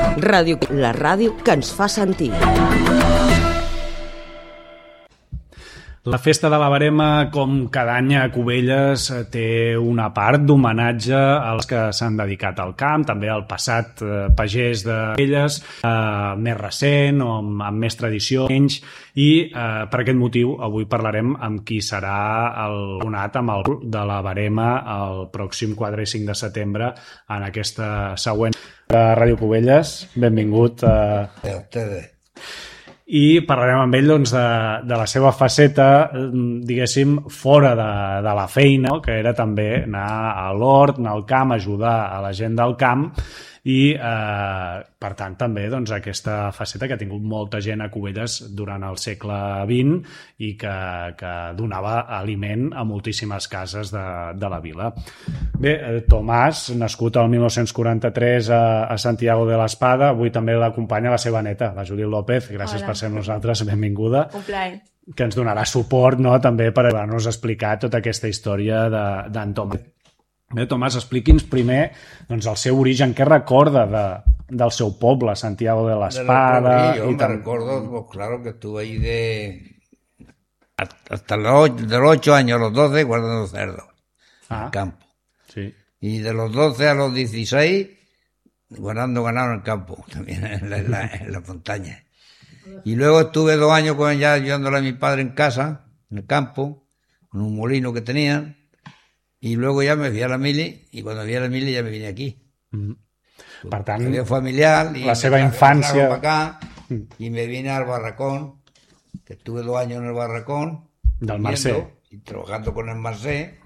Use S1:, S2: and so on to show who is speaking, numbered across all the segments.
S1: Ràdio, la ràdio que ens fa sentir.
S2: La Festa de la Verema, com cada any a Cubelles, té una part d'homenatge als que s'han dedicat al camp, també al passat pagès de Cubelles, més recent o amb més tradició, i per aquest motiu avui parlarem amb qui serà el donat amb el grup de la Verema el pròxim 4 i 5 de setembre en aquesta següent de Ràdio Cubelles. Benvingut. I parlarem amb ell doncs, de la seva faceta, diguéssim, fora de la feina, que era també anar a l'hort, anar al camp, ajudar a la gent del camp, i per tant també doncs, aquesta faceta que ha tingut molta gent a Cubelles durant el segle XX i que donava aliment a moltíssimes cases de la vila. Bé, Tomàs, nascut el 1943 a Santiago de l'Espada, avui també l'acompanya la seva neta, la Judit López. Gràcies per ser amb nosaltres, benvinguda.
S3: Un plaer.
S2: Que ens donarà suport, no?, també per ajudar-nos a explicar tota aquesta història d'en Tomàs. Bé, Tomàs, expliqui'ns primer doncs, el seu origen, què recorda del seu poble, Santiago de l'Espada.
S4: Yo me recuerdo, pues claro, que estuve ahí hasta los 8 años a los 12 guardando cerdos en el campo.
S2: Sí.
S4: Y de los 12 a los 16 guardando ganado en el campo, también en la montaña. Y luego estuve 2 años ya ayudándole a mi padre en casa, en el campo, en un molino que tenían. Y luego ya me fui a la mili, y cuando fui a la mili ya me vine aquí.
S2: Per tant,
S4: familiar, y
S2: la seva infància...
S4: acá, y me vine al barracón, que estuve 2 años en el barracón.
S2: Del Mercè.
S4: Y trabajando con el Mercè,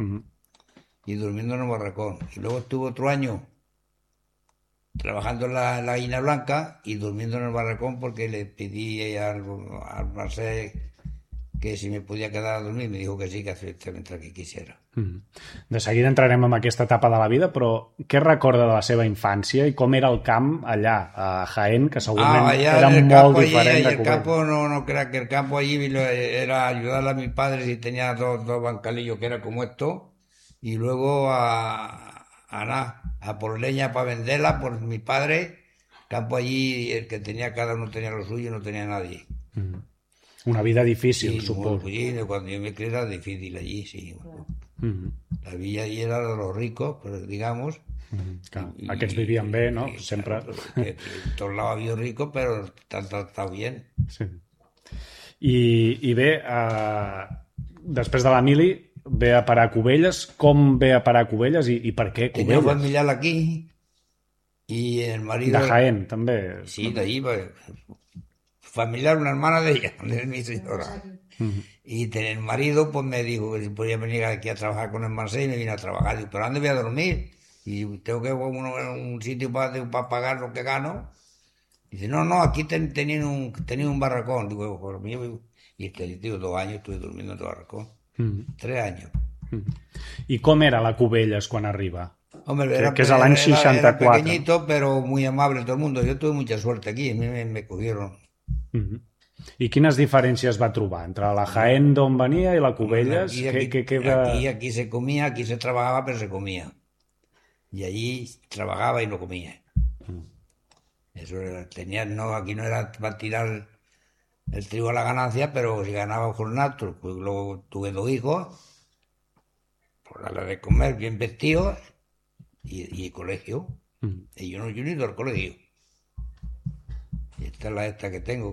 S4: y durmiendo en el barracón. Y luego estuve otro año trabajando en la Guina Blanca y durmiendo en el barracón porque le pedí al Mercè que si me podia quedar a dormir, me dijo que sí, que hacía mientras que quisiera.
S2: De seguida entrarem en aquesta etapa de la vida, però què recorda de la seva infància i com era el camp allà, a Jaén, que segurament era molt diferent de Cubelles?
S4: El campo, no crea que el campo allí era ayudarle a mis padres y tenía dos bancalillos que era como esto, y luego a por leña para venderla por mi padre. Campo allí, el que tenía, cada uno tenía lo suyo, no tenía nadie.
S2: Una vida difícil,
S4: sí,
S2: supongo.
S4: Sí, cuando yo me crié era difícil allí, sí. La villa allí era de los ricos, però digamos.
S2: Claro, aquests vivien bé, no?
S4: Sí,
S2: sempre.
S4: Claro, en todos lados había ricos, pero t'han tractat bien.
S2: Sí. I bé, després de la mili, ve a parar a Cubelles. Com ve a parar a Cubelles i per què Cubelles?
S4: Tenía familiar aquí y el marido...
S2: De Jaén, també.
S4: Sí, de allí, familiar, una hermana de ella, de mi señora. Y el marido pues me dijo que si podía venir aquí a trabajar con el Mercè y me vine a trabajar. Digo, ¿pero dónde voy a dormir? Y tengo que ir a un sitio para pagar lo que gano. Dice, no, aquí tenía un barracón. Digo, por mí, y digo, 2 años estuve durmiendo en el barracón. 3 años.
S2: I com era la Cubelles quan arriba?
S4: Hombre,
S2: que és a l'any 64.
S4: Era pequeñito, pero muy amable todo el mundo. Yo tuve mucha suerte aquí, a mí me cogieron.
S2: I quines diferències va trobar entre la Jaén d'on venia i la Cubelles?
S4: Aquí se comía, aquí se trabajaba, pero se comía. Y allí trabajaba y no comía. Eso era, aquí no era para tirar el trigo a la ganancia, pero si ganaba jornal, pues luego tuve 2 hijos, por darle de comer, bien vestidos, y colegio. Y yo no he ido al colegio. Y esta es esta que tengo.